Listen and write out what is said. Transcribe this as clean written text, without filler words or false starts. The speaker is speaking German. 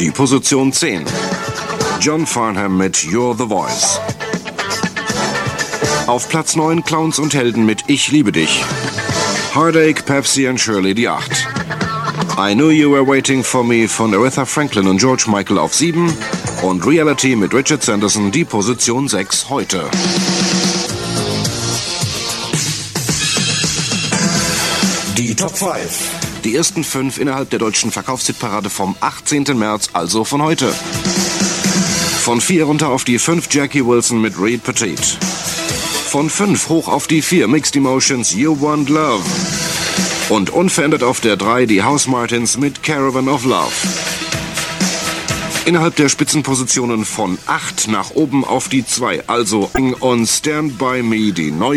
Die Position 10. John Farnham mit You're the Voice. Auf Platz 9 Clowns und Helden mit Ich liebe dich. Heartache, Pepsi and Shirley die 8. I Knew You Were Waiting for Me von Aretha Franklin und George Michael auf 7. Und Reality mit Richard Sanderson die Position 6 heute. Die Top 5. Die ersten 5 innerhalb der deutschen Verkaufshitparade vom 18. März, also von heute. Von 4 runter auf die 5 Jackie Wilson mit Reed Petite. Von 5 hoch auf die 4 Mixed Emotions You Want Love. Und unverändert auf der 3 die House Martins mit Caravan of Love. Innerhalb der Spitzenpositionen von 8 nach oben auf die 2, also on Stand By Me, die neue